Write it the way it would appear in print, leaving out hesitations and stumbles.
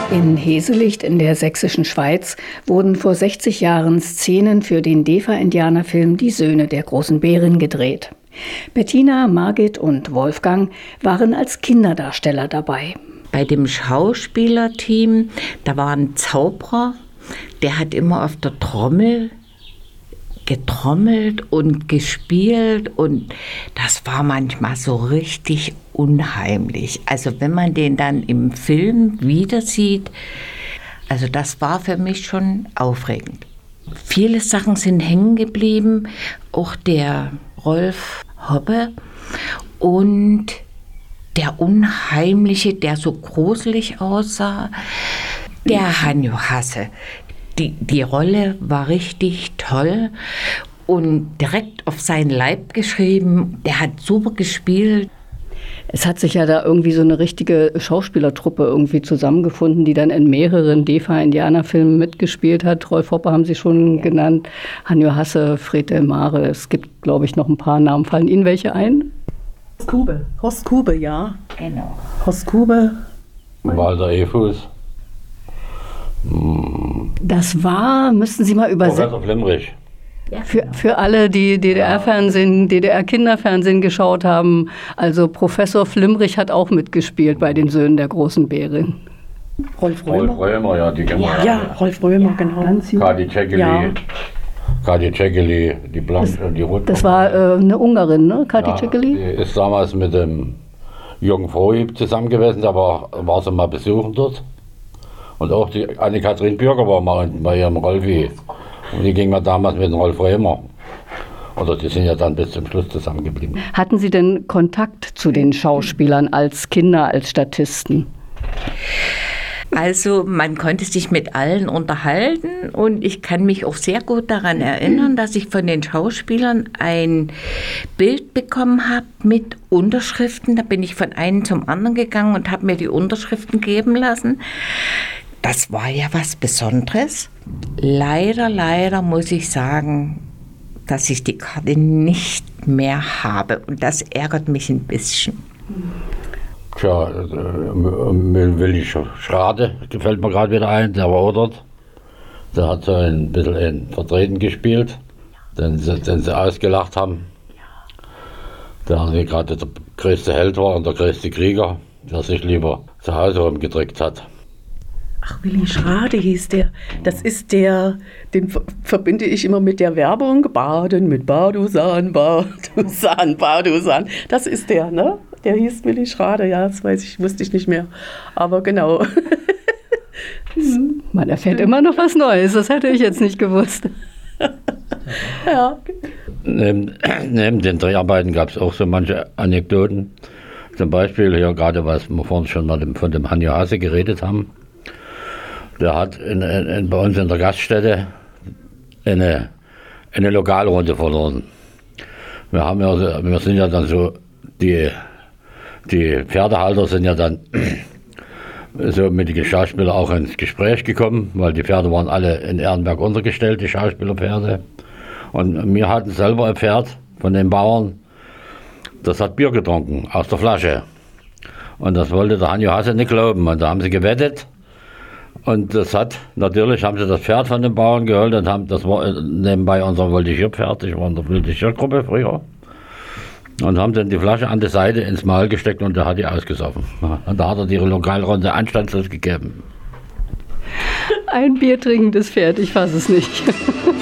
In Heselicht in der sächsischen Schweiz wurden vor 60 Jahren Szenen für den DEFA-Indianerfilm Die Söhne der großen Bärin gedreht. Bettina, Margit und Wolfgang waren als Kinderdarsteller dabei. Bei dem Schauspielerteam, da war ein Zauberer, der hat immer auf der Trommel getrommelt und gespielt und das war manchmal so richtig unheimlich. Also wenn man den dann im Film wieder sieht, also das war für mich schon aufregend. Viele Sachen sind hängen geblieben, auch der Rolf Hoppe und der Unheimliche, der so gruselig aussah, der Hanjo Hasse. Die Rolle war richtig toll und direkt auf seinen Leib geschrieben. Der hat super gespielt. Es hat sich ja da irgendwie so eine richtige Schauspielertruppe irgendwie zusammengefunden, die dann in mehreren DEFA-Indianerfilmen mitgespielt hat. Rolf Hoppe haben Sie schon genannt, Hanjo Hasse, Fred Delmare. Es gibt, glaube ich, noch ein paar Namen. Fallen Ihnen welche ein? Horst Kube, ja. Genau. Horst Kube. Walter Efus. Das war, müssten Sie mal übersetzen. Professor Flimrich. Ja, Für alle, die DDR-Fernsehen, DDR-Kinderfernsehen geschaut haben, also Professor Flimrich hat auch mitgespielt bei den Söhnen der großen Bärin. Rolf Römer. Ja, die kennen wir. Ja, Rolf Römer, genau. Kadi Cekeli, Ja. die Blanche, die Rote. Das war eine Ungarin, ne? Kati ja, Cekeli? die ist damals mit dem Jürgen Frohib zusammen gewesen, da war sie mal besuchen dort. Und auch die Anne-Kathrin Bürger war mal bei ihrem Rolfi. Und die ging mal damals mit dem Rolf Römer. Oder die sind ja dann bis zum Schluss zusammengeblieben. Hatten Sie denn Kontakt zu den Schauspielern als Kinder, als Statisten? Also man konnte sich mit allen unterhalten und ich kann mich auch sehr gut daran erinnern, dass ich von den Schauspielern ein Bild bekommen habe mit Unterschriften. Da bin ich von einem zum anderen gegangen und habe mir die Unterschriften geben lassen. Das war ja was Besonderes. Leider muss ich sagen, dass ich die Karte nicht mehr habe und das ärgert mich ein bisschen. Tja, Willi Schrade gefällt mir gerade wieder ein, der war auch dort. Der hat so ein bisschen in Vertreten gespielt, den sie ausgelacht haben. Der gerade der größte Held war und der größte Krieger, der sich lieber zu Hause rumgedrückt hat. Ach, Willi Schrade hieß der. Das ist der, den verbinde ich immer mit der Werbung. Baden mit Badusan, Badusan, Badusan. Das ist der, ne? Der hieß Willi Schrade, ja, das wusste ich nicht mehr. Aber genau. Man erfährt immer noch was Neues, das hätte ich jetzt nicht gewusst. Ja. Neben den Dreharbeiten gab es auch so manche Anekdoten. Zum Beispiel hier gerade, was wir vorhin schon mal von dem Hanjo Hasse geredet haben. Der hat bei uns in der Gaststätte eine Lokalrunde verloren. Wir sind ja dann so, die Pferdehalter sind ja dann so mit den Schauspielern auch ins Gespräch gekommen, weil die Pferde waren alle in Ehrenberg untergestellt, die Schauspielerpferde. Und wir hatten selber ein Pferd von den Bauern, das hat Bier getrunken, aus der Flasche. Und das wollte der Hanjo Hasse nicht glauben. Und da haben sie gewettet. Und natürlich haben sie das Pferd von den Bauern geholt und das war nebenbei unser Voltigierpferd, ich war in der Voltigiergruppe früher. Und haben dann die Flasche an die Seite ins Maul gesteckt und der hat die ausgesoffen. Und da hat er die Lokalrunde anstandslos gegeben. Ein biertrinkendes Pferd, ich fasse es nicht.